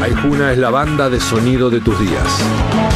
Aijuna es la banda de sonido de tus días.